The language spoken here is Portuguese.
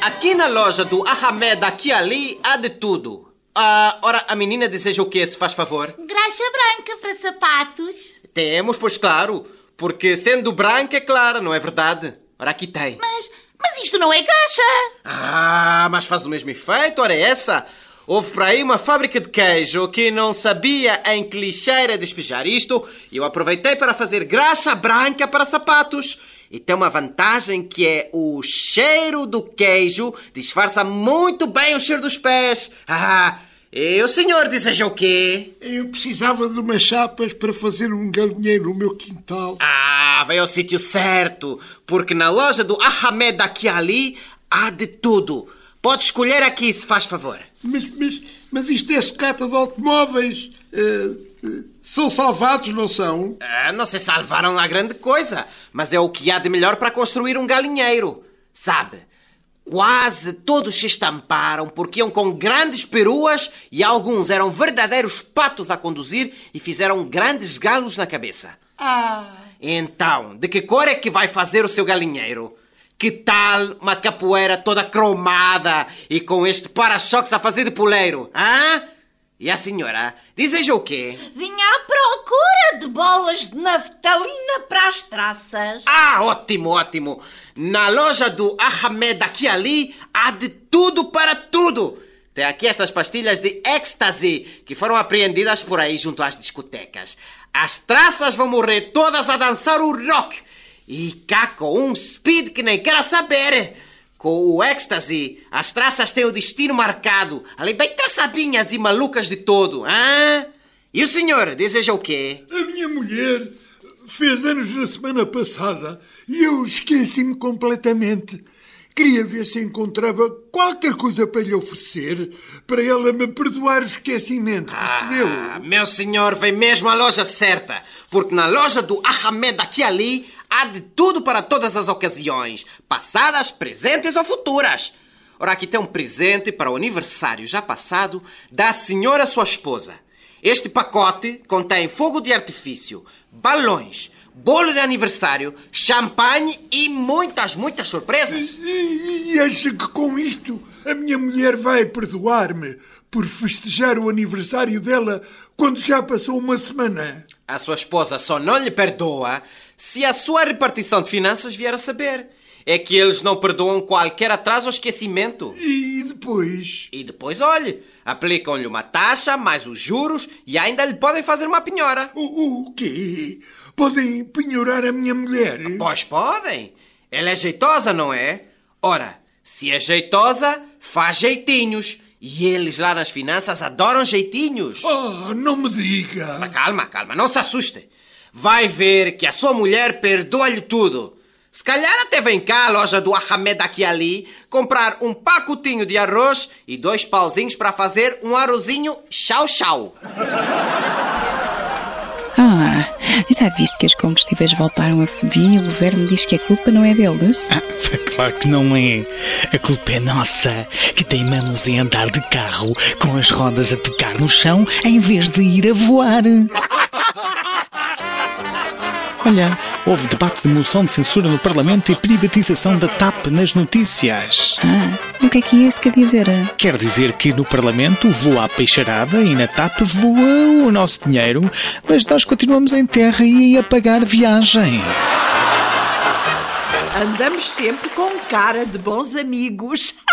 Aqui na loja do Ahmed aqui ali há de tudo. Ora, a menina deseja o quê, se faz favor? Graxa branca para sapatos. Temos, pois claro. Porque sendo branca é clara, não é verdade? Ora, aqui tem. Mas isto não é graxa. Mas faz o mesmo efeito, ora é essa. Houve por aí uma fábrica de queijo que não sabia em que lixeira despejar isto e eu aproveitei para fazer graxa branca para sapatos. E tem uma vantagem que é o cheiro do queijo disfarça muito bem o cheiro dos pés. E o senhor deseja o quê? Eu precisava de umas chapas para fazer um galinheiro no meu quintal. Veio ao sítio certo, porque na loja do Ahmed aqui ali há de tudo. Pode escolher aqui, se faz favor. Mas isto é sucata de automóveis. São salvados, não são? Não se salvaram a grande coisa, mas é o que há de melhor para construir um galinheiro. Sabe, quase todos se estamparam porque iam com grandes peruas e alguns eram verdadeiros patos a conduzir e fizeram grandes galos na cabeça. Então, de que cor é que vai fazer o seu galinheiro? Que tal uma capoeira toda cromada e com este para-choques a fazer de poleiro? E a senhora deseja o quê? Vinha à procura de bolas de naftalina para as traças. Ótimo, ótimo. Na loja do Ahmed aqui ali há de tudo para tudo. Tem aqui estas pastilhas de ecstasy que foram apreendidas por aí junto às discotecas. As traças vão morrer todas a dançar o rock. E cá com um speed que nem quero saber. Com o ecstasy, as traças têm o destino marcado. Ali bem traçadinhas e malucas de todo. E o senhor deseja o quê? A minha mulher fez anos na semana passada e eu esqueci-me completamente. Queria ver se encontrava qualquer coisa para lhe oferecer, para ela me perdoar o esquecimento, percebeu? Meu senhor vem mesmo à loja certa, porque na loja do Ahmed aqui ali há de tudo para todas as ocasiões, passadas, presentes ou futuras. Ora, aqui tem um presente para o aniversário já passado da senhora sua esposa. Este pacote contém fogo de artifício, balões, bolo de aniversário, champanhe e muitas surpresas. E acha que com isto a minha mulher vai perdoar-me por festejar o aniversário dela quando já passou uma semana? A sua esposa só não lhe perdoa se a sua repartição de finanças vier a saber. É que eles não perdoam qualquer atraso ou esquecimento. E depois? E depois, olhe, aplicam-lhe uma taxa, mais os juros e ainda lhe podem fazer uma penhora. O quê? Podem penhorar a minha mulher? Pois podem. Ela é jeitosa, não é? Ora, se é jeitosa, faz jeitinhos. E eles lá nas finanças adoram jeitinhos. Não me diga. Mas calma, não se assuste. Vai ver que a sua mulher perdoa-lhe tudo. Se calhar até vem cá à loja do Ahmed aqui ali comprar um pacotinho de arroz e 2 pauzinhos para fazer um arrozinho chau-chau. Já viste que os combustíveis voltaram a subir e o governo diz que a culpa não é deles? Claro que não é. A culpa é nossa, que teimamos em andar de carro com as rodas a tocar no chão em vez de ir a voar. Olha, houve debate de moção de censura no Parlamento e privatização da TAP nas notícias. O que é isso quer dizer? Quer dizer que no Parlamento voa a peixarada e na TAP voa o nosso dinheiro, mas nós continuamos em terra e a pagar viagem. Andamos sempre com cara de bons amigos.